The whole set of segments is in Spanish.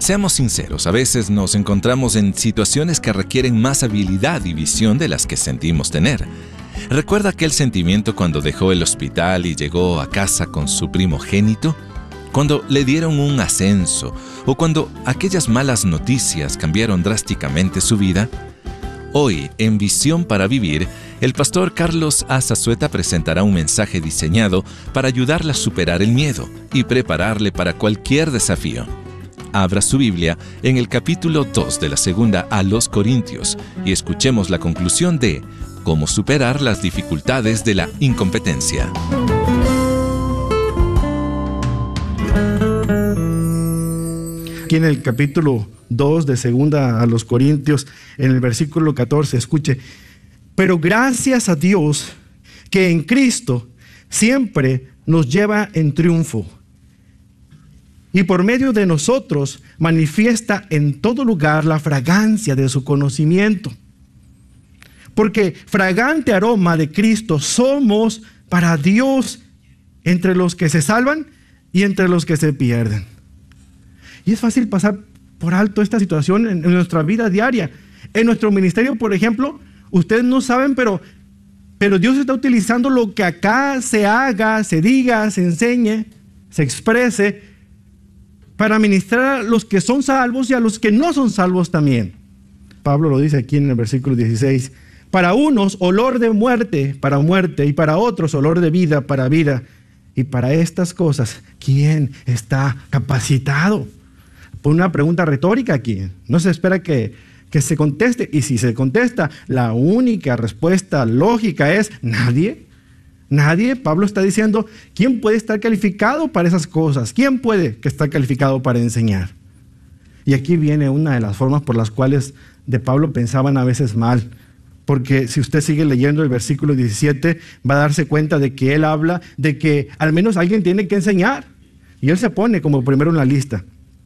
Seamos sinceros, a veces nos encontramos en situaciones que requieren más habilidad y visión de las que sentimos tener. ¿Recuerda aquel sentimiento cuando dejó el hospital y llegó a casa con su primogénito? Cuando le dieron un ascenso o cuando aquellas malas noticias cambiaron drásticamente su vida. Hoy, en Visión para Vivir, el pastor Carlos Azazueta presentará un mensaje diseñado para ayudarle a superar el miedo y prepararle para cualquier desafío. Abra su Biblia en el capítulo 2 de la segunda a los Corintios y escuchemos la conclusión de cómo superar las dificultades de la incompetencia. Aquí en el capítulo 2 de segunda a los Corintios, en el versículo 14, escuche: pero gracias a Dios que en Cristo siempre nos lleva en triunfo y por medio de nosotros manifiesta en todo lugar la fragancia de su conocimiento. Porque fragante aroma de Cristo somos para Dios entre los que se salvan y entre los que se pierden. Y es fácil pasar por alto esta situación en nuestra vida diaria. En nuestro ministerio, por ejemplo, ustedes no saben, pero Dios está utilizando lo que acá se haga, se diga, se enseñe, se exprese, para ministrar a los que son salvos y a los que no son salvos también. Pablo lo dice aquí en el versículo 16. Para unos, olor de muerte para muerte, y para otros, olor de vida para vida. Y para estas cosas, ¿quién está capacitado? Pon una pregunta retórica aquí. No se espera que se conteste. Y si se contesta, la única respuesta lógica es nadie. Nadie. Pablo está diciendo, ¿quién puede estar calificado para esas cosas? ¿Quién puede estar calificado para enseñar? Y aquí viene una de las formas por las cuales de Pablo pensaban a veces mal. Porque si usted sigue leyendo el versículo 17, va a darse cuenta de que él habla de que al menos alguien tiene que enseñar. Y él se pone como primero en la lista.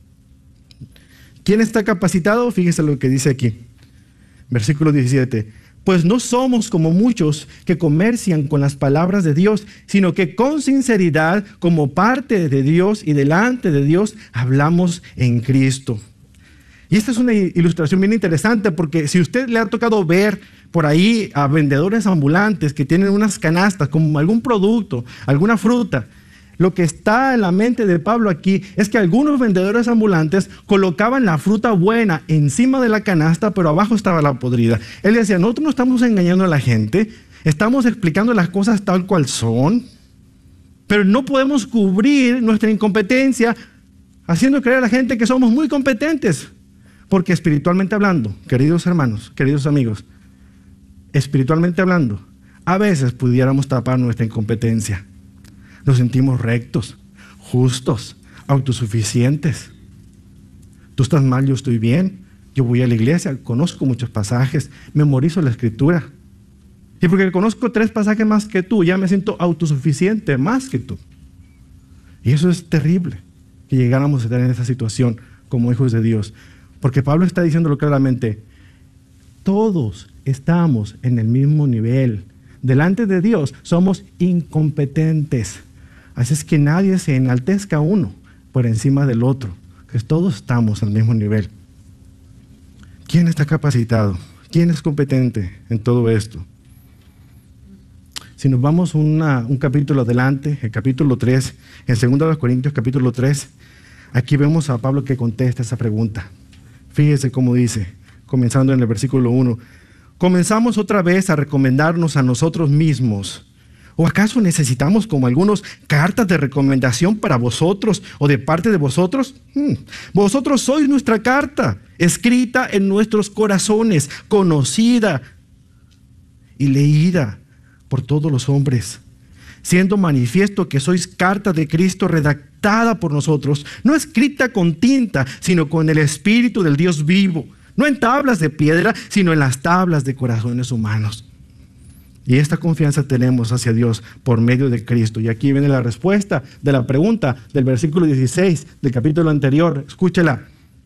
¿Quién está capacitado? Fíjese lo que dice aquí. Versículo 17. Pues no somos como muchos que comercian con las palabras de Dios, sino que con sinceridad, como parte de Dios y delante de Dios, hablamos en Cristo. Y esta es una ilustración bien interesante, porque si usted le ha tocado ver por ahí a vendedores ambulantes que tienen unas canastas con algún producto, alguna fruta, lo que está en la mente de Pablo aquí es que algunos vendedores ambulantes colocaban la fruta buena encima de la canasta, pero abajo estaba la podrida. Él decía, nosotros no estamos engañando a la gente, estamos explicando las cosas tal cual son, pero no podemos cubrir nuestra incompetencia haciendo creer a la gente que somos muy competentes. Porque espiritualmente hablando, queridos hermanos, queridos amigos, espiritualmente hablando, a veces pudiéramos tapar nuestra incompetencia. Nos sentimos rectos, justos, autosuficientes. Tú estás mal, yo estoy bien. Yo voy a la iglesia, conozco muchos pasajes, memorizo la escritura. Y porque conozco 3 pasajes más que tú, ya me siento autosuficiente más que tú. Y eso es terrible, que llegáramos a estar en esa situación como hijos de Dios. Porque Pablo está diciéndolo claramente, todos estamos en el mismo nivel. Delante de Dios somos incompetentes. Así es que nadie se enaltezca uno por encima del otro, que todos estamos al mismo nivel. ¿Quién está capacitado? ¿Quién es competente en todo esto? Si nos vamos un capítulo adelante, el capítulo 3, en 2 Corintios capítulo 3, aquí vemos a Pablo que contesta esa pregunta. Fíjese cómo dice, comenzando en el versículo 1. ¿Comenzamos otra vez a recomendarnos a nosotros mismos? ¿O acaso necesitamos, como algunos, cartas de recomendación para vosotros o de parte de vosotros? Vosotros sois nuestra carta, escrita en nuestros corazones, conocida y leída por todos los hombres, siendo manifiesto que sois carta de Cristo redactada por nosotros, no escrita con tinta, sino con el Espíritu del Dios vivo, no en tablas de piedra, sino en las tablas de corazones humanos. Y esta confianza tenemos hacia Dios por medio de Cristo. Y aquí viene la respuesta de la pregunta del versículo 16 del capítulo anterior. Escúchela.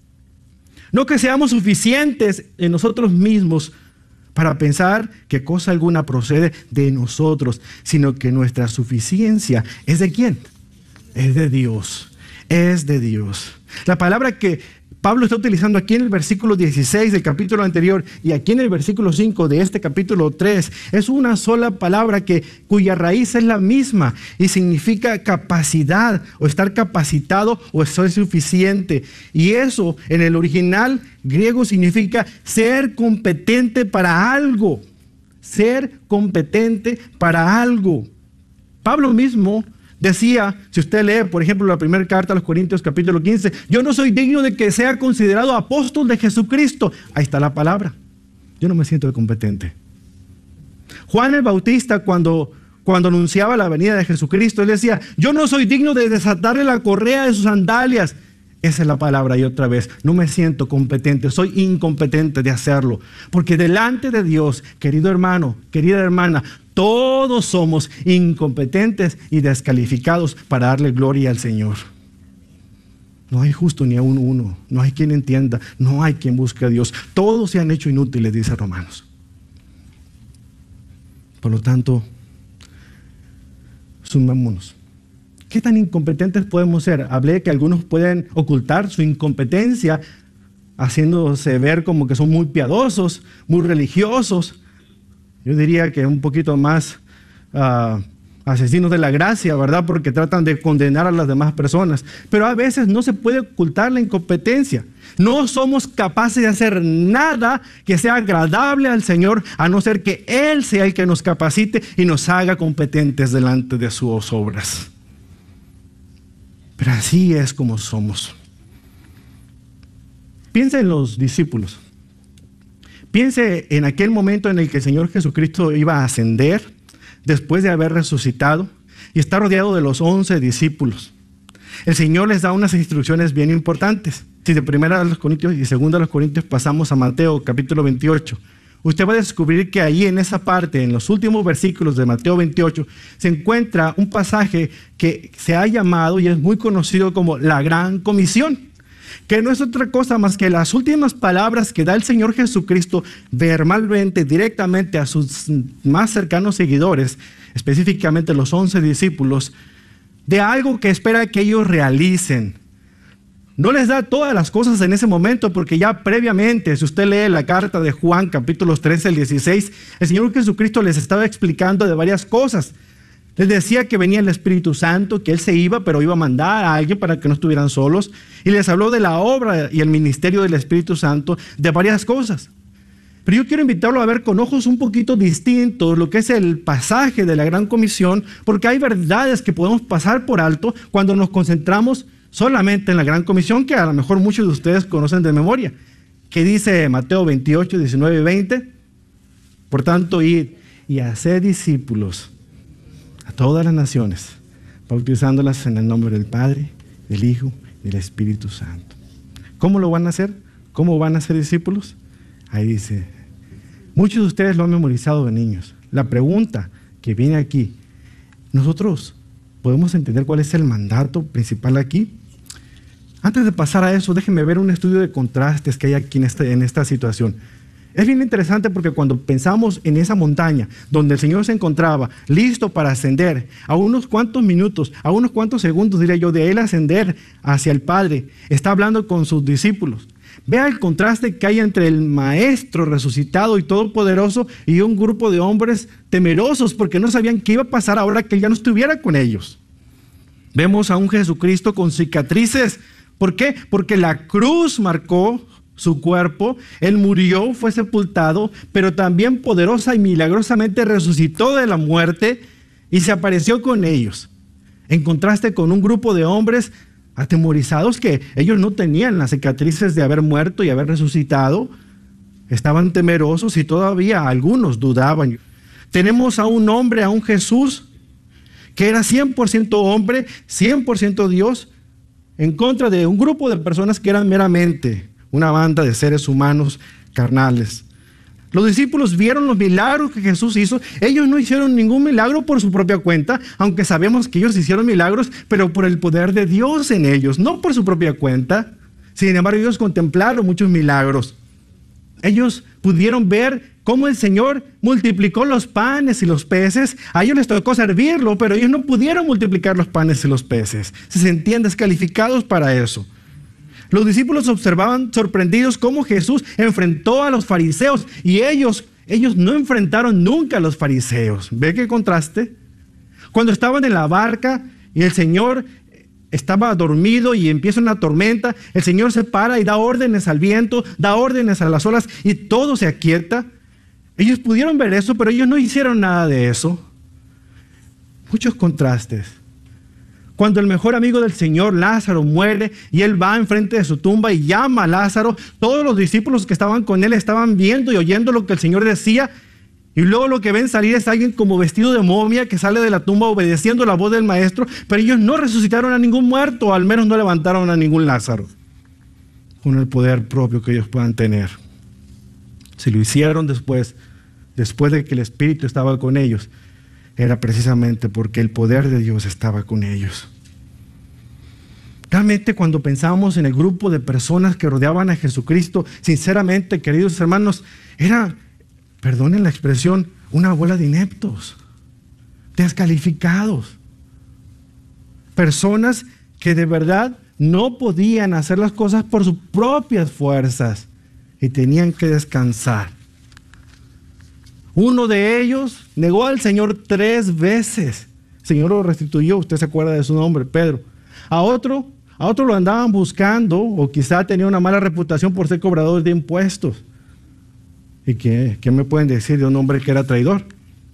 No que seamos suficientes en nosotros mismos para pensar que cosa alguna procede de nosotros, sino que nuestra suficiencia es ¿de quién? Es de Dios. es de Dios. La palabra que Pablo está utilizando aquí en el versículo 16 del capítulo anterior y aquí en el versículo 5 de este capítulo 3 es una sola palabra cuya raíz es la misma y significa capacidad o estar capacitado o ser suficiente. Y eso en el original griego significa ser competente para algo. Ser competente para algo. Pablo mismo decía, si usted lee, por ejemplo, la primera carta a los Corintios, capítulo 15, yo no soy digno de que sea considerado apóstol de Jesucristo. Ahí está la palabra. Yo no me siento competente. Juan el Bautista, cuando anunciaba la venida de Jesucristo, él decía, yo no soy digno de desatarle la correa de sus sandalias. Esa es la palabra y otra vez, no me siento competente, soy incompetente de hacerlo. Porque delante de Dios, querido hermano, querida hermana, todos somos incompetentes y descalificados para darle gloria al Señor. No hay justo ni aún uno, no hay quien entienda, no hay quien busque a Dios. Todos se han hecho inútiles, dice Romanos. Por lo tanto, sumémonos. ¿Qué tan incompetentes podemos ser? Hablé que algunos pueden ocultar su incompetencia haciéndose ver como que son muy piadosos, muy religiosos. Yo diría que un poquito más asesinos de la gracia, ¿verdad? Porque tratan de condenar a las demás personas. Pero a veces no se puede ocultar la incompetencia. No somos capaces de hacer nada que sea agradable al Señor, a no ser que Él sea el que nos capacite y nos haga competentes delante de sus obras. Pero así es como somos. Piensa en los discípulos. Piense en aquel momento en el que el Señor Jesucristo iba a ascender después de haber resucitado y está rodeado de los 11 discípulos. El Señor les da unas instrucciones bien importantes. Si de primera a los Corintios y segunda a los Corintios pasamos a Mateo capítulo 28, usted va a descubrir que ahí en esa parte, en los últimos versículos de Mateo 28, se encuentra un pasaje que se ha llamado y es muy conocido como la Gran Comisión, que no es otra cosa más que las últimas palabras que da el Señor Jesucristo verbalmente, directamente a sus más cercanos seguidores, específicamente los 11 discípulos, de algo que espera que ellos realicen. No les da todas las cosas en ese momento porque ya previamente, si usted lee la carta de Juan, capítulos 13 al 16, el Señor Jesucristo les estaba explicando de varias cosas. Les decía que venía el Espíritu Santo, que Él se iba, pero iba a mandar a alguien para que no estuvieran solos. Y les habló de la obra y el ministerio del Espíritu Santo, de varias cosas. Pero yo quiero invitarlo a ver con ojos un poquito distintos lo que es el pasaje de la Gran Comisión, porque hay verdades que podemos pasar por alto cuando nos concentramos solamente en la Gran Comisión, que a lo mejor muchos de ustedes conocen de memoria, que dice Mateo 28, 19 y 20, por tanto, id y haced discípulos a todas las naciones, bautizándolas en el nombre del Padre, del Hijo y del Espíritu Santo. ¿Cómo lo van a hacer? ¿Cómo van a ser discípulos? Ahí dice, muchos de ustedes lo han memorizado de niños. La pregunta que viene aquí, ¿nosotros podemos entender cuál es el mandato principal aquí? Antes de pasar a eso, déjenme ver un estudio de contrastes que hay aquí en esta situación. Es bien interesante porque cuando pensamos en esa montaña donde el Señor se encontraba listo para ascender, a unos cuantos minutos, a unos cuantos segundos, diría yo, de Él ascender hacia el Padre, está hablando con sus discípulos. Vea el contraste que hay entre el Maestro resucitado y todopoderoso y un grupo de hombres temerosos porque no sabían qué iba a pasar ahora que Él ya no estuviera con ellos. Vemos a un Jesucristo con cicatrices. ¿Por qué? Porque la cruz marcó su cuerpo, Él murió, fue sepultado, pero también poderosa y milagrosamente resucitó de la muerte y se apareció con ellos. En contraste con un grupo de hombres atemorizados que ellos no tenían las cicatrices de haber muerto y haber resucitado, estaban temerosos y todavía algunos dudaban. Tenemos a un hombre, a un Jesús, que era 100% hombre, 100% Dios, en contra de un grupo de personas que eran meramente una banda de seres humanos carnales. Los discípulos vieron los milagros que Jesús hizo. Ellos no hicieron ningún milagro por su propia cuenta, aunque sabemos que ellos hicieron milagros, pero por el poder de Dios en ellos, no por su propia cuenta. Sin embargo, ellos contemplaron muchos milagros. Ellos pudieron ver cómo el Señor multiplicó los panes y los peces. A ellos les tocó servirlo, pero ellos no pudieron multiplicar los panes y los peces. Se sentían descalificados para eso. Los discípulos observaban sorprendidos cómo Jesús enfrentó a los fariseos y ellos no enfrentaron nunca a los fariseos. ¿Ve qué contraste? Cuando estaban en la barca y el Señor estaba dormido y empieza una tormenta, el Señor se para y da órdenes al viento, da órdenes a las olas y todo se aquieta. Ellos pudieron ver eso, pero ellos no hicieron nada de eso. Muchos contrastes. Cuando el mejor amigo del Señor, Lázaro, muere y él va enfrente de su tumba y llama a Lázaro, todos los discípulos que estaban con él estaban viendo y oyendo lo que el Señor decía, y luego lo que ven salir es alguien como vestido de momia que sale de la tumba obedeciendo la voz del maestro, pero ellos no resucitaron a ningún muerto, o al menos no levantaron a ningún Lázaro con el poder propio que ellos puedan tener. Si lo hicieron después de que el Espíritu estaba con ellos, era precisamente porque el poder de Dios estaba con ellos. Realmente, cuando pensábamos en el grupo de personas que rodeaban a Jesucristo, sinceramente, queridos hermanos, era, perdonen la expresión, una bola de ineptos, descalificados. Personas que de verdad no podían hacer las cosas por sus propias fuerzas y tenían que descansar. Uno de ellos negó al Señor 3 veces. El Señor lo restituyó, usted se acuerda de su nombre, Pedro. A otro lo andaban buscando, o quizá tenía una mala reputación por ser cobrador de impuestos. ¿Y qué me pueden decir de un hombre que era traidor?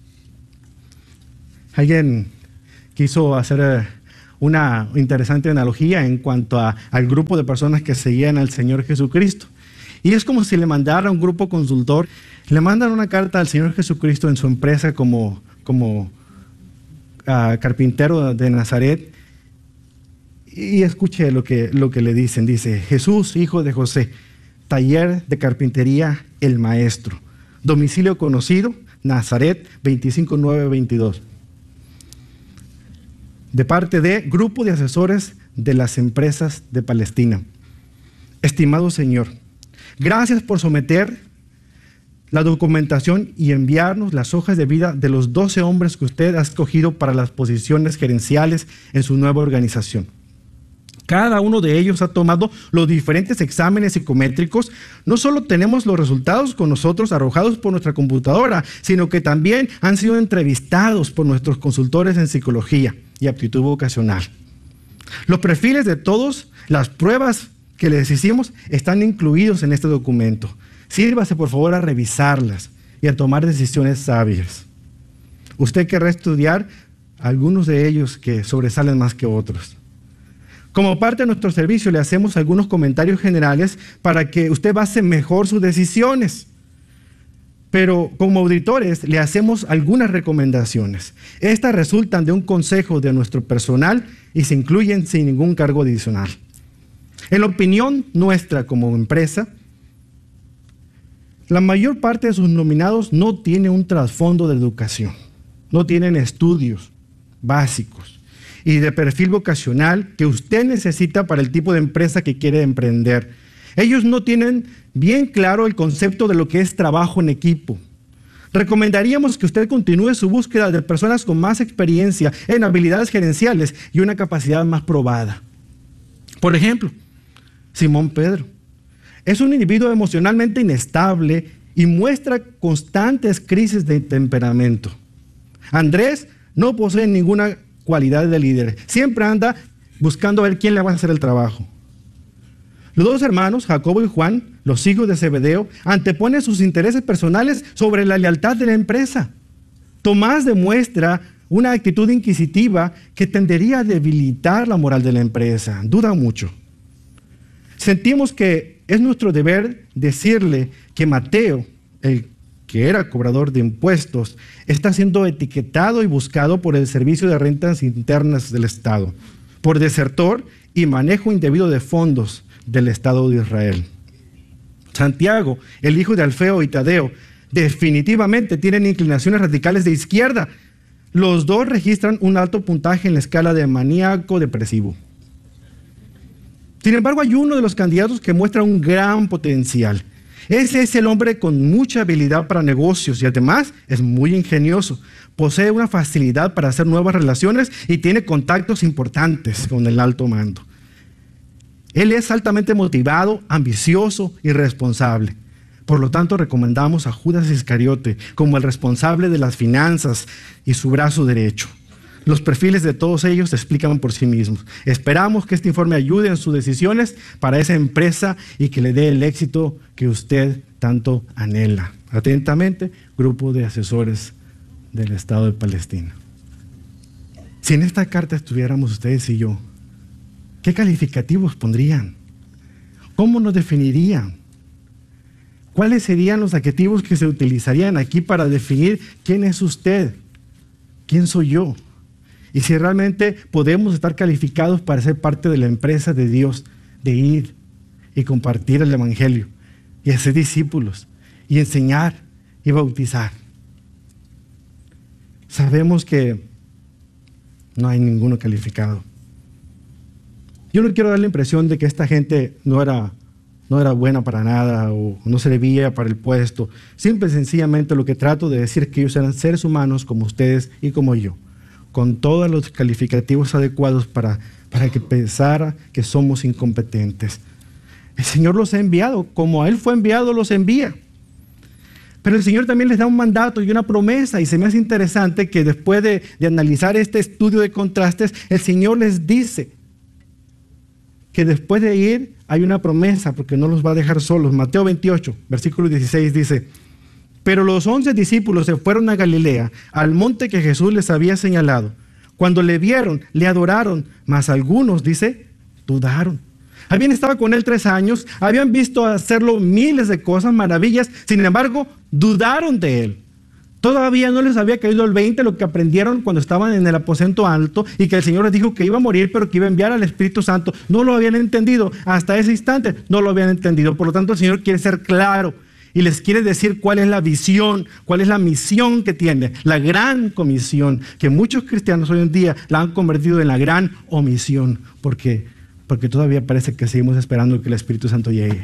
Alguien quiso hacer una interesante analogía en cuanto al grupo de personas que seguían al Señor Jesucristo. Y es como si le mandara a un grupo consultor, le mandan una carta al Señor Jesucristo en su empresa como carpintero de Nazaret. Y escuche lo que le dicen. Dice: Jesús, hijo de José, taller de carpintería El Maestro, domicilio conocido, Nazaret 25922. De parte de Grupo de Asesores de las Empresas de Palestina. Estimado Señor, gracias por someter la documentación y enviarnos las hojas de vida de los 12 hombres que usted ha escogido para las posiciones gerenciales en su nueva organización. Cada uno de ellos ha tomado los diferentes exámenes psicométricos. No solo tenemos los resultados con nosotros arrojados por nuestra computadora, sino que también han sido entrevistados por nuestros consultores en psicología y aptitud vocacional. Los perfiles de todos, las pruebas que les hicimos, están incluidos en este documento. Sírvase por favor a revisarlas y a tomar decisiones sabias. Usted querrá estudiar algunos de ellos que sobresalen más que otros. Como parte de nuestro servicio le hacemos algunos comentarios generales para que usted base mejor sus decisiones. Pero como auditores le hacemos algunas recomendaciones. Estas resultan de un consejo de nuestro personal y se incluyen sin ningún cargo adicional. En la opinión nuestra como empresa, la mayor parte de sus nominados no tiene un trasfondo de educación, no tienen estudios básicos y de perfil vocacional que usted necesita para el tipo de empresa que quiere emprender. Ellos no tienen bien claro el concepto de lo que es trabajo en equipo. Recomendaríamos que usted continúe su búsqueda de personas con más experiencia en habilidades gerenciales y una capacidad más probada. Por ejemplo, Simón Pedro es un individuo emocionalmente inestable y muestra constantes crisis de temperamento. Andrés no posee ninguna cualidad de líder. Siempre anda buscando a ver quién le va a hacer el trabajo. Los 2 hermanos, Jacobo y Juan, los hijos de Zebedeo, anteponen sus intereses personales sobre la lealtad de la empresa. Tomás demuestra una actitud inquisitiva que tendería a debilitar la moral de la empresa. Duda mucho. Sentimos que es nuestro deber decirle que Mateo, el que era cobrador de impuestos, está siendo etiquetado y buscado por el Servicio de Rentas Internas del Estado, por desertor y manejo indebido de fondos del Estado de Israel. Santiago, el hijo de Alfeo y Tadeo, definitivamente tienen inclinaciones radicales de izquierda. Los 2 registran un alto puntaje en la escala de maníaco depresivo. Sin embargo, hay uno de los candidatos que muestra un gran potencial. Ese es el hombre con mucha habilidad para negocios y además es muy ingenioso. Posee una facilidad para hacer nuevas relaciones y tiene contactos importantes con el alto mando. Él es altamente motivado, ambicioso y responsable. Por lo tanto, recomendamos a Judas Iscariote como el responsable de las finanzas y su brazo derecho. Los perfiles de todos ellos se explican por sí mismos. Esperamos que este informe ayude en sus decisiones para esa empresa y que le dé el éxito que usted tanto anhela. Atentamente, Grupo de Asesores del Estado de Palestina. Si en esta carta estuviéramos ustedes y yo, ¿qué calificativos pondrían? ¿Cómo nos definirían? ¿Cuáles serían los adjetivos que se utilizarían aquí para definir quién es usted? ¿Quién soy yo? Y si realmente podemos estar calificados para ser parte de la empresa de Dios, de ir y compartir el Evangelio y hacer discípulos y enseñar y bautizar. Sabemos que no hay ninguno calificado. Yo no quiero dar la impresión de que esta gente no era buena para nada o no servía para el puesto. Simple y sencillamente lo que trato de decir es que ellos eran seres humanos como ustedes y como yo, con todos los calificativos adecuados para que pensara que somos incompetentes. El Señor los ha enviado, como a Él fue enviado, los envía. Pero el Señor también les da un mandato y una promesa, y se me hace interesante que después de analizar este estudio de contrastes, el Señor les dice que después de ir hay una promesa, porque no los va a dejar solos. Mateo 28, versículo 16 dice: pero los 11 discípulos se fueron a Galilea, al monte que Jesús les había señalado. Cuando le vieron, le adoraron, mas algunos, dice, dudaron. Habían estado con él 3 años, habían visto hacerlo miles de cosas, maravillas, sin embargo, dudaron de él. Todavía no les había caído el 20 lo que aprendieron cuando estaban en el aposento alto y que el Señor les dijo que iba a morir, pero que iba a enviar al Espíritu Santo. No lo habían entendido, hasta ese instante no lo habían entendido. Por lo tanto, el Señor quiere ser claro y les quiere decir cuál es la visión, cuál es la misión que tiene, la gran comisión, que muchos cristianos hoy en día la han convertido en la gran omisión, porque todavía parece que seguimos esperando que el Espíritu Santo llegue.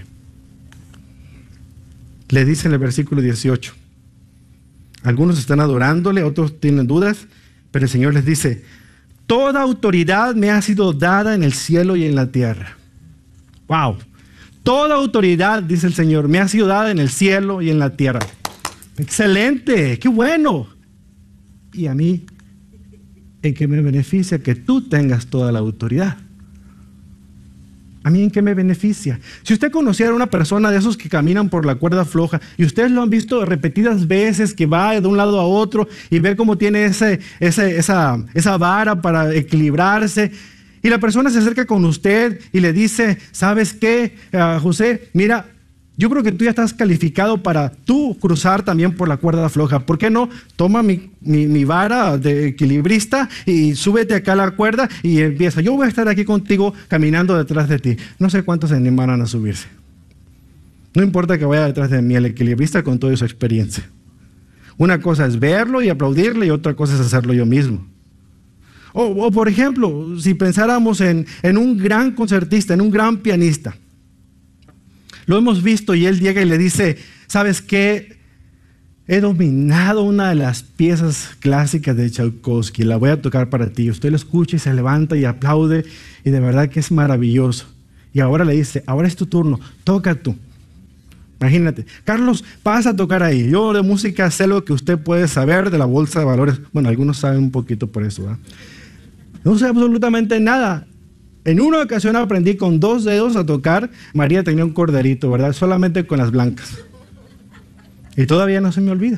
Le dice en el versículo 18, algunos están adorándole, otros tienen dudas, pero el Señor les dice: toda autoridad me ha sido dada en el cielo y en la tierra. ¡Wow! Toda autoridad, dice el Señor, me ha sido dada en el cielo y en la tierra. ¡Excelente! ¡Qué bueno! Y a mí, ¿en qué me beneficia que tú tengas toda la autoridad? ¿A mí en qué me beneficia? Si usted conociera a una persona de esos que caminan por la cuerda floja y ustedes lo han visto repetidas veces que va de un lado a otro y ve cómo tiene esa vara para equilibrarse, y la persona se acerca con usted y le dice: ¿sabes qué, José? Mira, yo creo que tú ya estás calificado para tú cruzar también por la cuerda floja. ¿Por qué no? Toma mi vara de equilibrista y súbete acá a la cuerda y empieza. Yo voy a estar aquí contigo caminando detrás de ti. No sé cuántos se animarán a subirse. No importa que vaya detrás de mí el equilibrista con toda su experiencia. Una cosa es verlo y aplaudirle y otra cosa es hacerlo yo mismo. O por ejemplo, si pensáramos en un gran concertista, en un gran pianista. Lo hemos visto y él llega y le dice: ¿sabes qué? He dominado una de las piezas clásicas de Tchaikovsky, la voy a tocar para ti. Usted lo escucha y se levanta y aplaude y de verdad que es maravilloso. Y ahora le dice: ahora es tu turno, toca tú. Imagínate, Carlos, pasa a tocar ahí. Yo de música sé lo que usted puede saber de la bolsa de valores. Bueno, algunos saben un poquito por eso, ¿verdad? No sé absolutamente nada. En una ocasión aprendí con 2 dedos a tocar. María tenía un corderito, ¿verdad? Solamente con las blancas. Y todavía no se me olvida.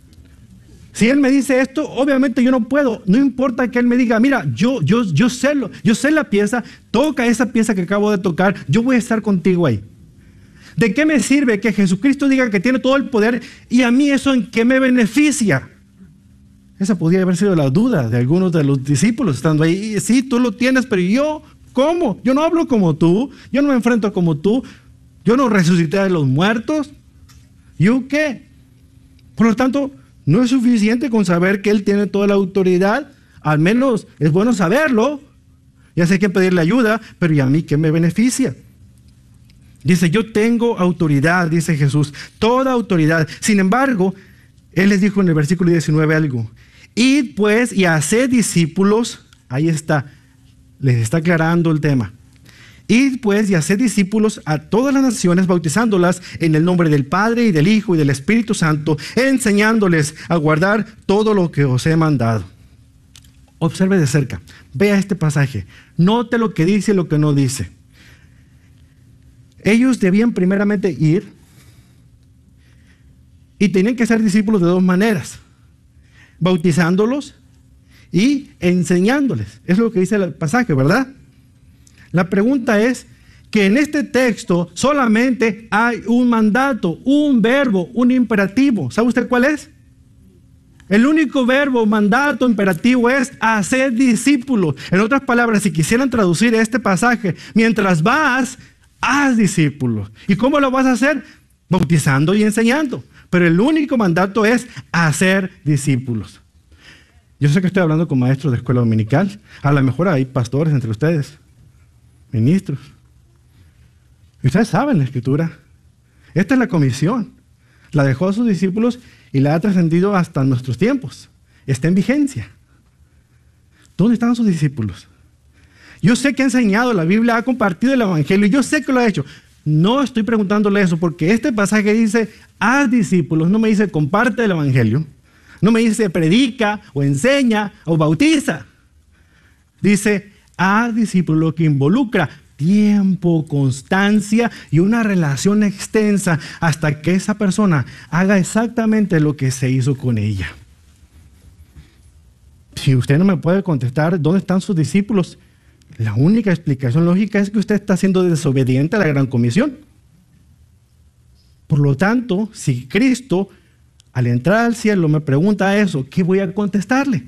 Si él me dice esto, obviamente yo no puedo. No importa que él me diga: mira, yo sé la pieza, toca esa pieza que acabo de tocar, yo voy a estar contigo ahí. ¿De qué me sirve que Jesucristo diga que tiene todo el poder y a mí eso en qué me beneficia? Esa podría haber sido la duda de algunos de los discípulos estando ahí. Sí, tú lo tienes, pero yo, ¿cómo? Yo no hablo como tú, yo no me enfrento como tú, yo no resucité de los muertos. ¿Yo qué? Por lo tanto, no es suficiente con saber que Él tiene toda la autoridad. Al menos es bueno saberlo. Ya sé que pedirle ayuda, pero ¿y a mí qué me beneficia? Dice, yo tengo autoridad, dice Jesús, toda autoridad. Sin embargo, Él les dijo en el versículo 19 algo. Id pues y haced discípulos. Ahí está, les está aclarando el tema. Id pues y haced discípulos a todas las naciones, bautizándolas en el nombre del Padre y del Hijo y del Espíritu Santo, enseñándoles a guardar todo lo que os he mandado. Observe de cerca, vea este pasaje, note lo que dice y lo que no dice. Ellos debían primeramente ir y tenían que ser discípulos de dos maneras, bautizándolos y enseñándoles. Es lo que dice el pasaje, ¿verdad? La pregunta es que en este texto solamente hay un mandato, un verbo, un imperativo. ¿Sabe usted cuál es? El único verbo, mandato, imperativo es hacer discípulos. En otras palabras, si quisieran traducir este pasaje, mientras vas, haz discípulos. ¿Y cómo lo vas a hacer? Bautizando y enseñando. Pero el único mandato es hacer discípulos. Yo sé que estoy hablando con maestros de escuela dominical. A lo mejor hay pastores entre ustedes, ministros. Y ustedes saben la Escritura. Esta es la comisión. La dejó a sus discípulos y la ha trascendido hasta nuestros tiempos. Está en vigencia. ¿Dónde están sus discípulos? Yo sé que ha enseñado la Biblia, ha compartido el Evangelio, y yo sé que lo ha hecho. No estoy preguntándole eso, porque este pasaje dice, haz discípulos, no me dice comparte el Evangelio, no me dice predica, o enseña, o bautiza. Dice, haz discípulos, lo que involucra tiempo, constancia y una relación extensa hasta que esa persona haga exactamente lo que se hizo con ella. Si usted no me puede contestar dónde están sus discípulos, la única explicación lógica es que usted está siendo desobediente a la gran comisión. Por lo tanto, si Cristo al entrar al cielo me pregunta eso, ¿qué voy a contestarle?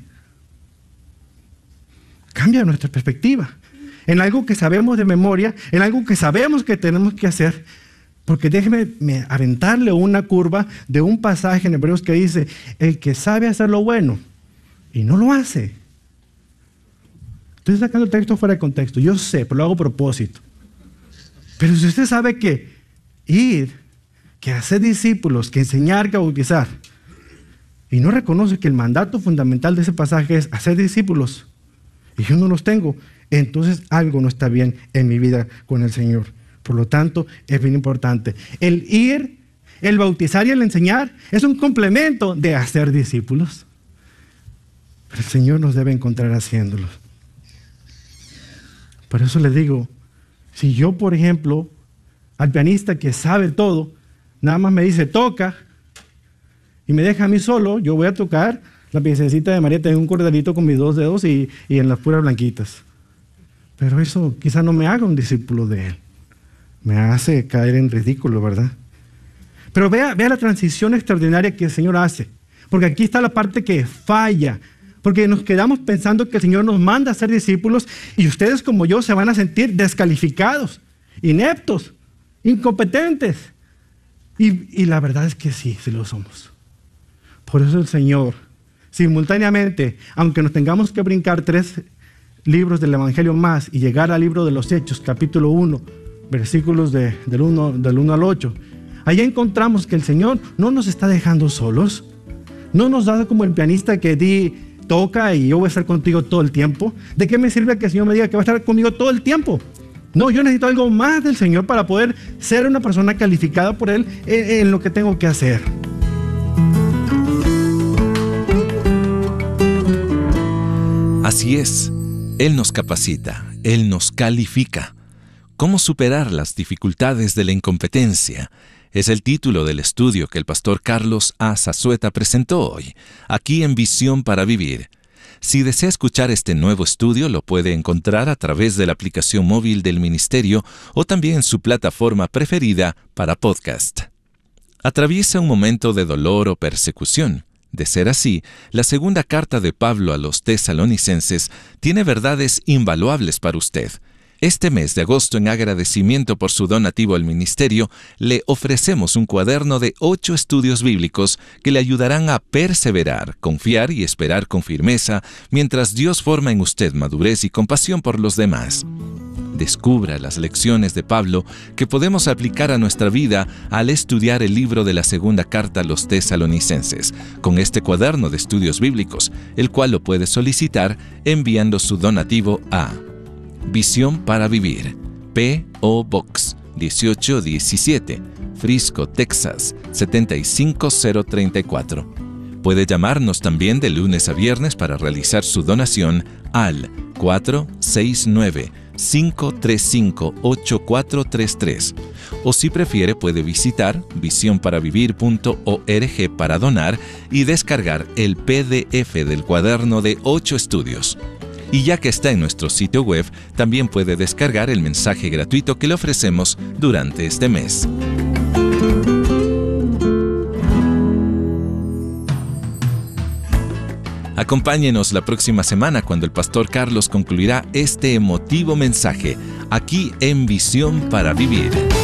Cambia nuestra perspectiva en algo que sabemos de memoria, en algo que sabemos que tenemos que hacer. Porque déjeme aventarle una curva de un pasaje en Hebreos que dice, el que sabe hacer lo bueno y no lo hace. Estoy sacando el texto fuera de contexto, yo sé, pero lo hago a propósito. Pero si usted sabe que ir, que hacer discípulos, que enseñar, que bautizar, y no reconoce que el mandato fundamental de ese pasaje es hacer discípulos, y yo no los tengo, entonces algo no está bien en mi vida con el Señor. Por lo tanto, es bien importante. El ir, el bautizar y el enseñar es un complemento de hacer discípulos. Pero el Señor nos debe encontrar haciéndolos. Por eso les digo, si yo, por ejemplo, al pianista que sabe todo, nada más me dice toca y me deja a mí solo, yo voy a tocar la piececita de María, tengo un cordelito con mis 2 dedos y en las puras blanquitas. Pero eso quizá no me haga un discípulo de Él. Me hace caer en ridículo, ¿verdad? Pero vea la transición extraordinaria que el Señor hace. Porque aquí está la parte que falla. Porque nos quedamos pensando que el Señor nos manda a ser discípulos y ustedes como yo se van a sentir descalificados, ineptos, incompetentes. Y la verdad es que sí lo somos. Por eso el Señor, simultáneamente, aunque nos tengamos que brincar 3 libros del Evangelio más y llegar al libro de los Hechos, capítulo 1, versículos del 1 al 8, allá encontramos que el Señor no nos está dejando solos. No nos da como el pianista que toca y yo voy a estar contigo todo el tiempo. ¿De qué me sirve que el Señor me diga que va a estar conmigo todo el tiempo? No, yo necesito algo más del Señor para poder ser una persona calificada por Él en lo que tengo que hacer. Así es, Él nos capacita, Él nos califica. ¿Cómo superar las dificultades de la incompetencia? Es el título del estudio que el pastor Carlos A. Zazueta presentó hoy, aquí en Visión para Vivir. Si desea escuchar este nuevo estudio, lo puede encontrar a través de la aplicación móvil del ministerio o también en su plataforma preferida para podcast. Atraviesa un momento de dolor o persecución. De ser así, la segunda carta de Pablo a los tesalonicenses tiene verdades invaluables para usted. Este mes de agosto, en agradecimiento por su donativo al ministerio, le ofrecemos un cuaderno de 8 estudios bíblicos que le ayudarán a perseverar, confiar y esperar con firmeza mientras Dios forma en usted madurez y compasión por los demás. Descubra las lecciones de Pablo que podemos aplicar a nuestra vida al estudiar el libro de la segunda carta a los Tesalonicenses, con este cuaderno de estudios bíblicos, el cual lo puede solicitar enviando su donativo a Visión para Vivir, P.O. Box 1817, Frisco, Texas 75034. Puede llamarnos también de lunes a viernes para realizar su donación al 469-535-8433. O si prefiere, puede visitar visionparavivir.org para donar y descargar el PDF del cuaderno de 8 estudios. Y ya que está en nuestro sitio web, también puede descargar el mensaje gratuito que le ofrecemos durante este mes. Acompáñenos la próxima semana cuando el pastor Carlos concluirá este emotivo mensaje aquí en Visión para Vivir.